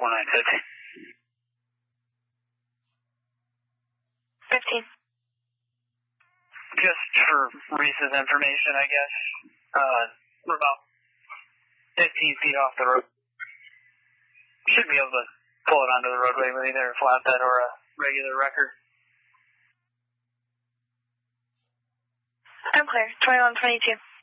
4950. 15. Just for Reese's information, I guess. We're about 15 feet off the road. Should be able to pull it onto the roadway with either a flatbed or a regular wrecker. I'm clear. 2122.